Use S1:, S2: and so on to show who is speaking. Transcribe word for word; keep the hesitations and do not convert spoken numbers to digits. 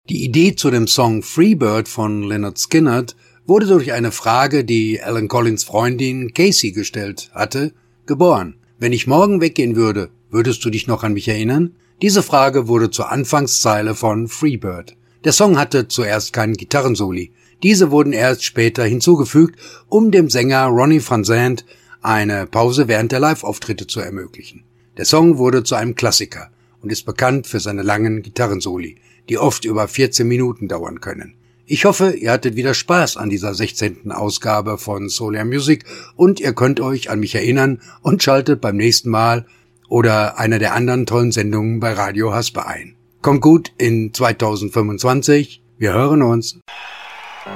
S1: Die Idee zu dem Song Freebird von Lynyrd Skynyrd wurde durch eine Frage, die Alan Collins Freundin Casey gestellt hatte, geboren. Wenn ich morgen weggehen würde, würdest du dich noch an mich erinnern? Diese Frage wurde zur Anfangszeile von Freebird. Der Song hatte zuerst keinen Gitarrensoli. Diese wurden erst später hinzugefügt, um dem Sänger Ronnie Van Zant eine Pause während der Live-Auftritte zu ermöglichen. Der Song wurde zu einem Klassiker und ist bekannt für seine langen Gitarrensoli, die oft über vierzehn Minuten dauern können. Ich hoffe, ihr hattet wieder Spaß an dieser sechzehnten Ausgabe von Soul Air Music und ihr könnt euch an mich erinnern und schaltet beim nächsten Mal oder einer der anderen tollen Sendungen bei Radio Haspe ein. Kommt gut in zweitausendfünfundzwanzig, wir hören uns.